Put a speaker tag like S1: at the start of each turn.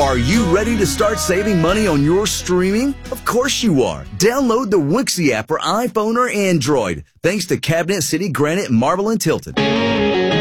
S1: Are you ready to start saving money on your streaming? Of course you are. Download the Wixie app for iPhone or Android. Thanks to Cabinet City, Granite, Marble, and Tilted.